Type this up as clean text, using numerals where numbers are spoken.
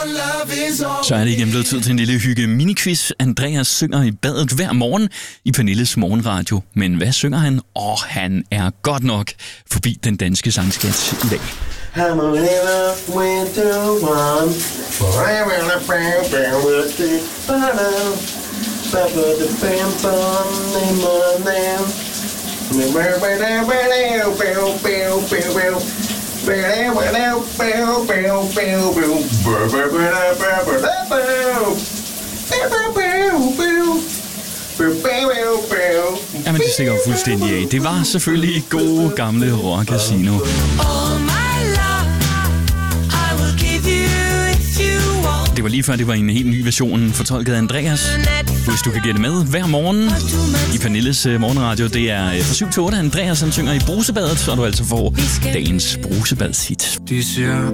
Så er det igen blevet tid til en lille hygge miniquiz. Andreas synger i badet hver morgen i Pernilles morgenradio. Men hvad synger han? Han er godt nok forbi den danske sangskat i dag. Jamen, det stikker fuldstændig af. Det var selvfølgelig gode gamle Rock Casino. Det var lige før, det var en helt ny version, fortolket af Andreas. Hvis du kan gætte med hver morgen i Pernilles morgenradio, det er fra 7 til 8. Andreas han synger i brusebadet, så du altså får dagens brusebadshit.